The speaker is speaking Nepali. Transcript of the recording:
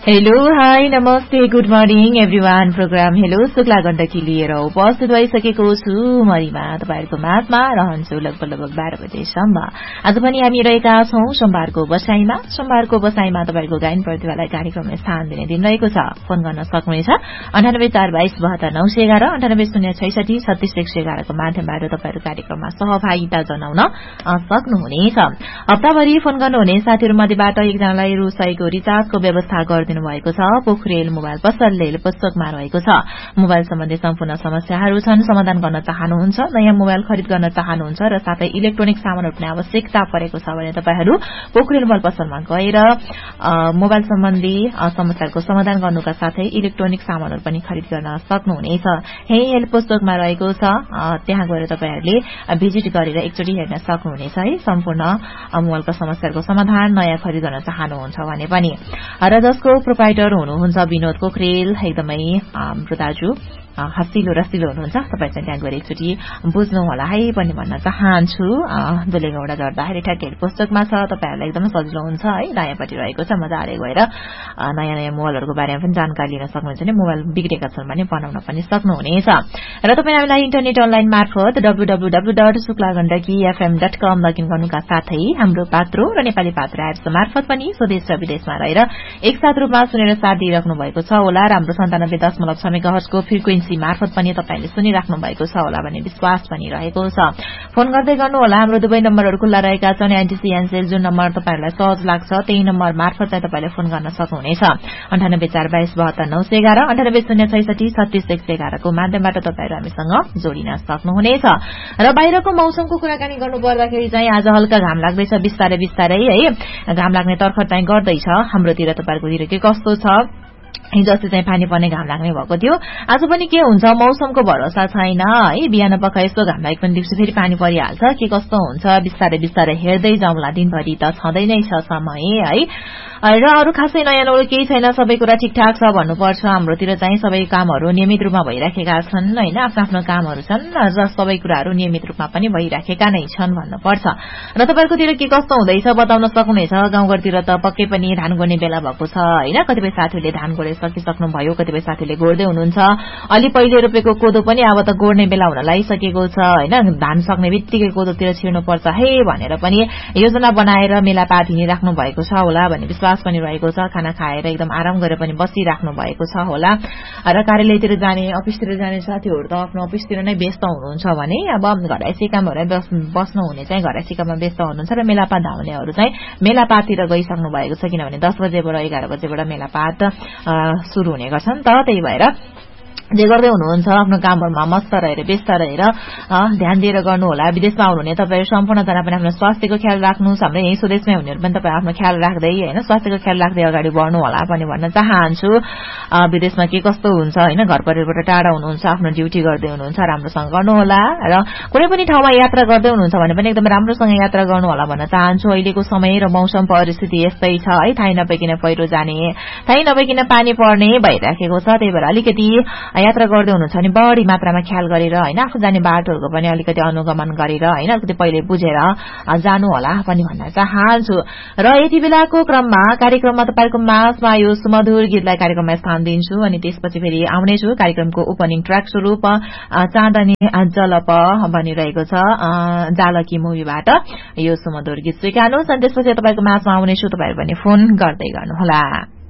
हेलो हाई नमस्ते good morning everyone programme hello Shukla Gandaki लिएर उपस्थित भइसकेको छु मरिमा तपाईहरुको माझमा रहन्छु लगभग 12 बजेसम्म। आज पनि हामी रहेका छौं सोमबारको बसाईमा तपाईहरुको गायन प्रतिभालाई कार्यक्रममा स्थान दिने दिन रहेको छ। फोन गर्न सक्नुहुनेछ 9842272911 9806636111 को माध्यमबाट तपाईहरु कार्यक्रममा सहभागिता जनाउन सक्नुहुनेछ। हप्ताभरि फोन गर्नुहुने साथीहरु मध्येबाट एकजनालाई रु 100 को रिचार्जको व्यवस्था गरिदिनु भएको छ। पोखरेल मोबाइल पसलले पुस्तकमा रहेको छ। मोबाइल सम्बन्धी सम्पूर्ण समस्याहरू छन्, समाधान गर्न चाहनुहुन्छ, नयाँ मोबाइल खरिद गर्न चाहनुहुन्छ र साथै इलेक्ट्रोनिक सामानहरु पनि आवश्यकता परेको छ भने तपाईहरु पोखरेल मोबाइल पसलमा गएर मोबाइल सम्बन्धी समस्याको समाधान गर्नुका साथै इलेक्ट्रोनिक सामानहरु पनि खरिद गर्न सक्नुहुनेछ। हेल्प पुस्तकमा रहेको छ, त्यहाँ गएर तपाईहरुले भिजिट गरेर एकचोटी हेर्न सक्नुहुनेछ है। सम्पूर्ण मोबाइलका समस्याको समाधान नयाँ खरिद गर्न चाहनुहुन्छ भने पनि र जसको प्रोपाइटर हुनुहुन्छ विनोद पोखरेल, एकदमै हाम्रो दाजु हँसिलो रसिलो हुनुहुन्छ। तपाई चाहिँ त्यहाँ गएर एकचोटी बुझ्नु होला है पनि भन्न चाहन्छु। दुलेगौडा झर्दाखेरि ठ्याक्कै पुस्तकमा छ, तपाईहरुलाई एकदमै सजिलो हुन्छ है। दायाँपट्टि रहेको छ, मजाले गएर नयाँ मोबाइलहरुको बारेमा पनि जानकारी लिन सक्नुहुन्छ नि। मोबाइल बिग्रेका छन् भने बनाउन पनि सक्नुहुनेछ। र तपाई हामीलाई इन्टरनेट अनलाइन मार्फत www.suklagandakifm.com लगइन गर्नुका साथै हाम्रो पात्रो र नेपाली पात्र एप्स मार्फत पनि स्वदेश र विदेशमा रहेर एकसाथ रूपमा सुनेर साथ दिइराख्नु भएको छ होला। हाम्रो 97.6 मेगाहर्ज को फ्रिक्वेन्सी मार्फत पनि तपाईले सुनिराख्नु भएको छ होला भन्ने विश्वास पनि रहेको छ। फोन गर्दै गर्नु होला। हाम्रो दुवै नम्बरहरु खुल्ला रहेका छन्। एनटीसी एनसेल जुन नम्बर तपाईहरुलाई सहज लाग्छ त्यही नम्बर मार्फत चाहिँ तपाईले फोन गर्न सक्नुहुनेछ। 9842272911 9806636111 को माध्यमबाट तपाईहरु हामीसँग जोडिन सक्नुहुनेछ। र बाहिरको मौसमको कुराकानी गर्नु पर्दाखेरि चाहिँ आज हल्का घाम लाग्दैछ, बिस्तारै बिस्तारै है। घाम लाग्ने तर्खर चाहिँ गर्दैछ। हाम्रोतिर तपाईहरुकोतिर के कस्तो छ? हिजो अस्ति चाहिँ पानी पर्ने घाम लाग्ने भएको थियो। आज पनि के हुन्छ मौसमको भरोसा छैन है। बिहान पख यस्तो घाम लागेको पनि दिउँसो फेरि पानी परिहाल्छ। के कस्तो हुन्छ बिस्तारै बिस्तारै हेर्दै जाउँला। दिनभरि त छँदै नै छ समय है। र अरु खासै नयाँ नौलो केही छैन, सबै कुरा ठिकठाक छ भन्नुपर्छ। हाम्रोतिर चाहिँ सबै कामहरु नियमित रूपमा भइराखेका छन् हैन। आफ्नो आफ्नो कामहरु छन् र सबै कुराहरु नियमित रूपमा पनि भइराखेका नै छन् भन्नुपर्छ। र तपाईहरुकोतिर के कस्तो हुँदैछ बताउन सक्नुहुनेछ। गाउँघरतिर त पक्कै पनि धान गोड्ने बेला भएको छ हैन। कतिपय साथीहरुले धान गोडे सकिसक्नु भयो, कतिपय साथीले गोड्दै हुनुहुन्छ। अलि पहिले रोपेको कोदो पनि अब त गोड्ने बेला हुन लागिसकेको छ हैन। धान सक्ने बित्तिकै कोदोतिर छिर्नु पर्छ है भनेर पनि योजना बनाएर मेलापात हिँडिराख्नु भएको छ होला भन्ने विश्वास पनि रहेको छ। खाना खाएर एकदम आराम गरेर पनि बसिराख्नु भएको छ होला। र कार्यालयतिर जाने अफिसतिर जाने साथीहरु त आफ्नो अफिसतिर नै व्यस्त हुनुहुन्छ भने अब घरैसी कामहरु बस्नु हुने चाहिँ घरैसी काममा व्यस्त हुनुहुन्छ। र मेलापात धाउनेहरु चाहिँ मेलापाततिर गइसक्नु भएको छ, किनभने 10 बजेबाट 11 बजेबाट मेलापात सुरु हुने गर्छन्। त त्यही भएर जे गर्दै हुनुहुन्छ आफ्नो कामहरुमा मस्त रहेर व्यस्त रहेर ध्यान दिएर गर्नु होला। विदेशमा आउनुहुने तपाईहरु सम्पूर्ण जना पनि आफ्नो स्वास्थ्यको ख्याल राख्नुस्। हाम्रो यही स्वदेशमै हुनेहरु पनि तपाई आफ्नो ख्याल राख्दै हैन स्वास्थ्यको ख्याल राख्दै अगाडि बढ्नु होला पनि भन्न चाहन्छु। विदेशमा के कस्तो हुन्छ हैन, घर परिवारबाट टाढा हुनुहुन्छ, आफ्नो ड्युटी गर्दै हुनुहुन्छ, राम्रोसँग गर्नु होला। र कुनै पनि ठाउँमा यात्रा गर्दै हुनुहुन्छ भने पनि एकदम राम्रोसँग यात्रा गर्नु होला भन्न चाहन्छु। अहिलेको समय र मौसम परिस्थिति यस्तै छ है। थाहै नपाइकिन पहिरो जाने, थाहै नपाइकिन पानी पर्ने भइराखेको छ। त्यही भएर अलिकति यात्रा गर्दै हुनुहुन्छ भने बढी मात्रामा ख्याल गरेर हैन आफू जाने बाटोहरुको पनि अलिकति अनुगमन गरेर हैन अलिकति पहिले बुझेर जानु होला पनि भन्न चाहन्छु। र यति बेलाको क्रममा कार्यक्रममा तपाईहरुको माझमा यो सुमधुर गीतलाई कार्यक्रममा स्थान दिन्छु। अनि त्यसपछि फेरि आउने छु कार्यक्रमको ओपनिङ ट्र्याक स्वरूप चाँदनी जलप भनिरहेको छ जालकी मुभीबाट यो सुमधुर गीत स्वीकार्नुस्। अनि त्यसपछि तपाईहरुको माझमा आउने छु। तपाईहरु पनि फोन गर्दै गर्नु होला।